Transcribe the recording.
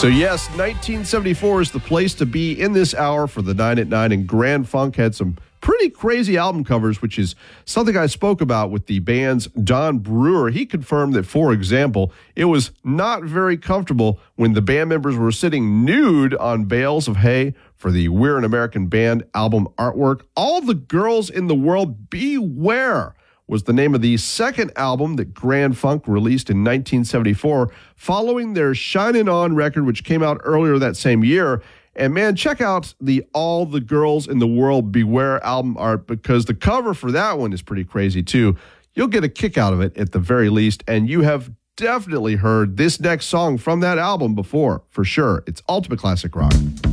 So yes, 1974 is the place to be in this hour for the 9 at 9, and Grand Funk had some pretty crazy album covers, which is something I spoke about with the band's Don Brewer. He confirmed that, for example, it was not very comfortable when the band members were sitting nude on bales of hay for the We're an American Band album artwork. All the Girls in the World Beware was the name of the second album that Grand Funk released in 1974, following their Shinin' On record, which came out earlier that same year. And man, check out the All the Girls in the World Beware album art, because the cover for that one is pretty crazy too. You'll get a kick out of it at the very least, and you have definitely heard this next song from that album before, for sure. It's Ultimate Classic Rock.